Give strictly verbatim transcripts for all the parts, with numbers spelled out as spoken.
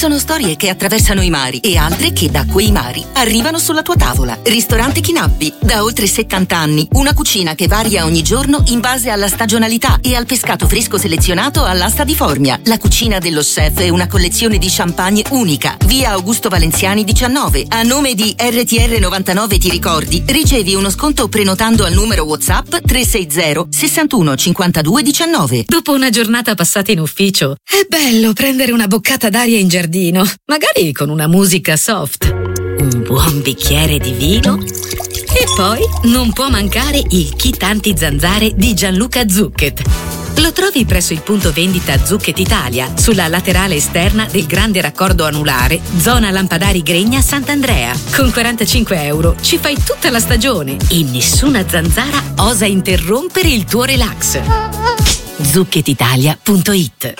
sono storie che attraversano i mari e altre che da quei mari arrivano sulla tua tavola. Ristorante Chinappi, da oltre settanta anni. Una cucina che varia ogni giorno in base alla stagionalità e al pescato fresco selezionato all'asta di Formia. La cucina dello chef è una collezione di champagne unica. Via Augusto Valenziani diciannove. A nome di R T R novantanove Ti ricordi, ricevi uno sconto prenotando al numero WhatsApp tre sei zero sessantuno cinquantadue diciannove. Dopo una giornata passata in ufficio, è bello prendere una boccata d'aria in giardino, magari con una musica soft, un buon bicchiere di vino e poi non può mancare il kit anti-zanzare di Gianluca Zucchet. Lo trovi presso il punto vendita Zucchet Italia, sulla laterale esterna del grande raccordo anulare, zona Lampadari Gregna Sant'Andrea. Con quarantacinque euro ci fai tutta la stagione e nessuna zanzara osa interrompere il tuo relax. zucchet italia punto it.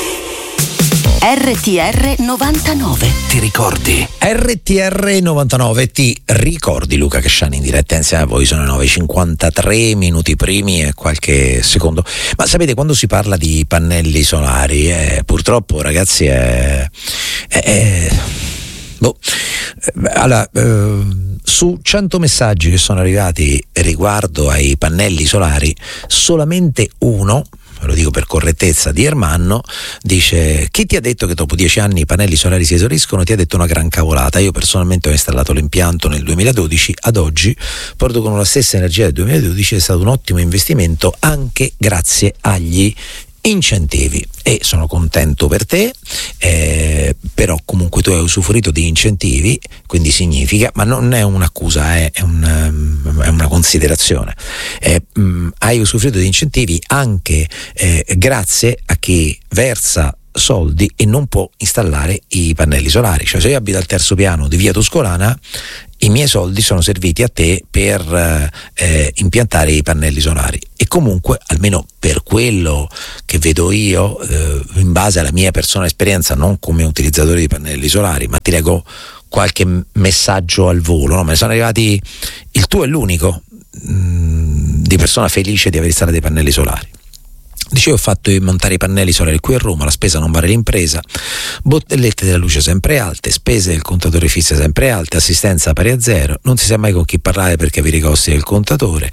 R T R novantanove. Ti ricordi? R T R novantanove, ti ricordi Luca Casciani in diretta insieme a voi? Sono le nove e cinquantatré minuti primi e qualche secondo. Ma sapete, quando si parla di pannelli solari, eh, purtroppo ragazzi è... è, è boh. Allora, eh, su cento messaggi che sono arrivati riguardo ai pannelli solari, solamente uno, lo dico per correttezza, di Ermanno, dice: chi ti ha detto che dopo dieci anni i pannelli solari si esauriscono? Ti ha detto una gran cavolata. Io personalmente ho installato l'impianto nel duemiladodici, ad oggi producono la stessa energia del duemiladodici, è stato un ottimo investimento anche grazie agli incentivi e sono contento per te, eh, però comunque tu hai usufruito di incentivi, quindi significa, ma non è un'accusa, è, è, un, è una considerazione, eh, mh, hai usufruito di incentivi anche eh, grazie a chi versa soldi e non può installare i pannelli solari. Cioè, se io abito al terzo piano di via Tuscolana, i miei soldi sono serviti a te per eh, impiantare i pannelli solari, e comunque, almeno per quello che vedo io, eh, in base alla mia personale esperienza, non come utilizzatore di pannelli solari, ma ti leggo qualche messaggio al volo, no? Me ne sono arrivati, il tuo è l'unico mh, di persona felice di aver installato i pannelli solari. Dice: ho fatto montare i pannelli solari qui a Roma, la spesa non vale l'impresa, bollette della luce sempre alte, spese del contatore fisso sempre alte, assistenza pari a zero, non si sa mai con chi parlare per capire i costi del contatore,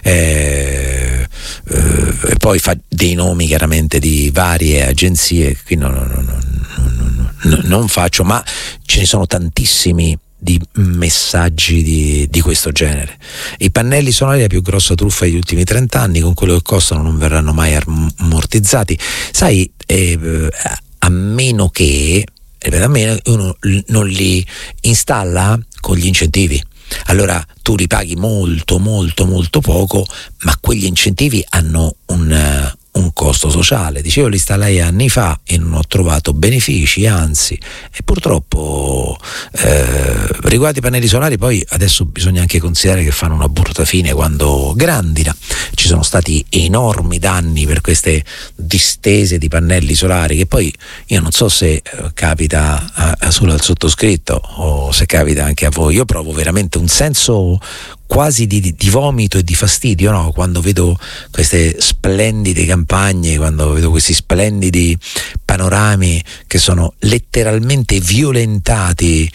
eh, eh, e poi fa dei nomi chiaramente di varie agenzie, qui non, non, non, non, non faccio, ma ce ne sono tantissimi di messaggi di, di questo genere. I pannelli solari è la più grossa truffa degli ultimi trenta anni, con quello che costano non verranno mai ammortizzati. Sai, eh, a meno che, a meno uno non li installa con gli incentivi. Allora tu li paghi molto molto molto poco, ma quegli incentivi hanno un un costo sociale. Dicevo, li installai anni fa e non ho trovato benefici, anzi, e purtroppo eh, riguardo i pannelli solari poi adesso bisogna anche considerare che fanno una brutta fine quando grandina. Ci sono stati enormi danni per queste distese di pannelli solari, che poi io non so se eh, capita a, a solo al sottoscritto o se capita anche a voi. Io provo veramente un senso quasi di, di vomito e di fastidio, no? Quando vedo queste splendide campagne, quando vedo questi splendidi panorami che sono letteralmente violentati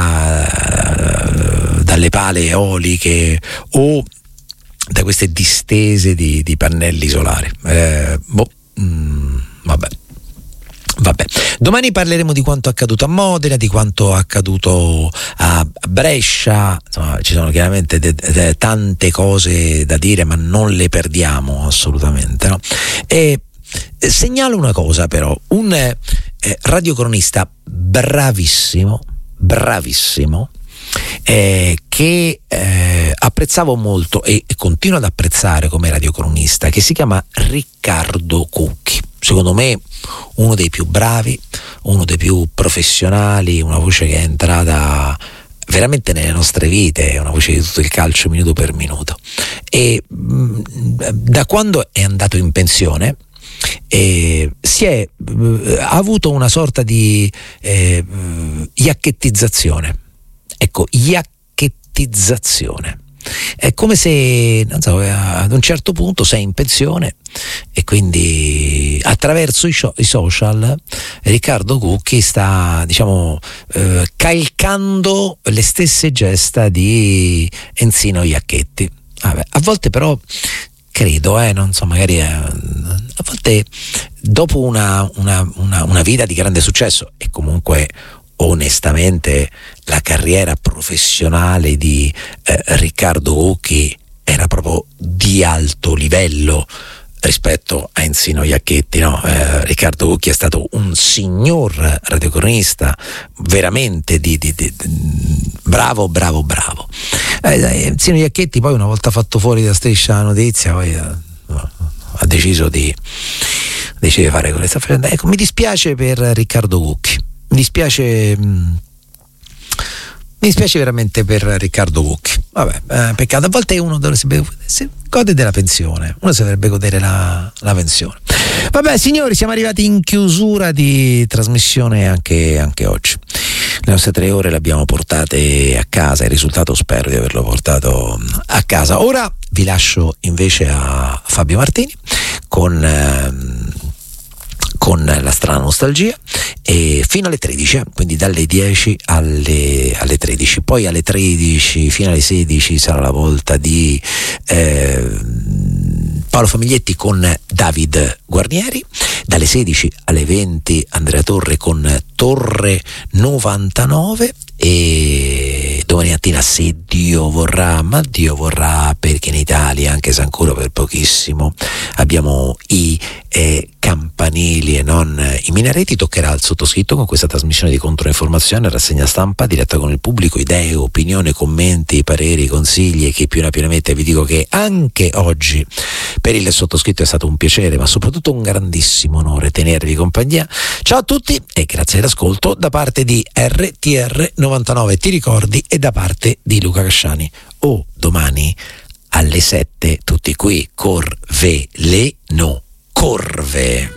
da, dalle pale eoliche o da queste distese di, di pannelli solari. Eh, boh, mm, vabbè. Vabbè, domani parleremo di quanto accaduto a Modena, di quanto accaduto a Brescia, insomma ci sono chiaramente de- de- tante cose da dire, ma non le perdiamo assolutamente, no? E eh, segnalo una cosa però, un eh, radiocronista bravissimo, bravissimo, eh, che eh, apprezzavo molto e, e continuo ad apprezzare come radiocronista, che si chiama Riccardo Cucchi. Secondo me uno dei più bravi, uno dei più professionali, una voce che è entrata veramente nelle nostre vite, è una voce di tutto il calcio minuto per minuto, e mh, da quando è andato in pensione eh, si è eh, ha avuto una sorta di eh, iacchettizzazione, ecco, iacchettizzazione. È come se, non so, ad un certo punto sei in pensione e quindi a attraverso i, show, i social Riccardo Cucchi sta, diciamo, eh, calcando le stesse gesta di Enzino Iacchetti. Vabbè, a volte però credo, eh, non so, magari eh, a volte dopo una, una, una, una vita di grande successo, e comunque onestamente la carriera professionale di eh, Riccardo Cucchi era proprio di alto livello rispetto a Enzino Iacchetti, no? Eh, Riccardo Cucchi è stato un signor radiocronista, veramente di, di, di, di bravo, bravo, bravo. Eh, Enzino Iacchetti poi, una volta fatto fuori da Striscia la Notizia, poi eh, ha deciso di decide fare quello che sta facendo. Ecco, mi dispiace per Riccardo Cucchi, mi dispiace. Mh, Mi dispiace veramente per Riccardo Cucchi. Vabbè, eh, peccato. A volte uno dovrebbe si gode della pensione, uno si dovrebbe godere la, la pensione. Vabbè, signori, siamo arrivati in chiusura di trasmissione anche, anche oggi. Le nostre tre ore le abbiamo portate a casa. Il risultato spero di averlo portato a casa. Ora vi lascio invece a Fabio Martini con ehm, con la strana nostalgia, e fino alle tredici, quindi dalle dieci alle, alle tredici. Poi alle tredici fino alle sedici sarà la volta di eh, Paolo Famiglietti con David Guarnieri. Dalle sedici alle venti Andrea Torre con Torre novantanove. E domani mattina, se Dio vorrà, ma Dio vorrà, perché in Italia, anche se ancora per pochissimo, abbiamo i eh, campanili e non i minareti, toccherà al sottoscritto con questa trasmissione di controinformazione, rassegna stampa diretta con il pubblico, idee, opinioni, commenti, pareri, consigli e chi più ne più ne mette. Vi dico che anche oggi per il sottoscritto è stato un piacere, ma soprattutto un grandissimo onore tenervi compagnia. Ciao a tutti e grazie all'ascolto da parte di R T R novantanove, ti ricordi, e da parte di Luca Casciani. Oh, domani alle sette tutti qui, Corveleno, Corve.